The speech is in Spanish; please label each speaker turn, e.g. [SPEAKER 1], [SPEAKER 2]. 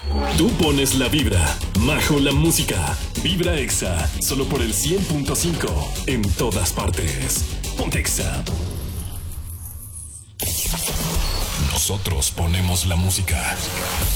[SPEAKER 1] Tú pones la vibra, Majo la música. Vibra Exa, solo por el 100.5. En todas partes. Ponte Exa. Nosotros ponemos la música.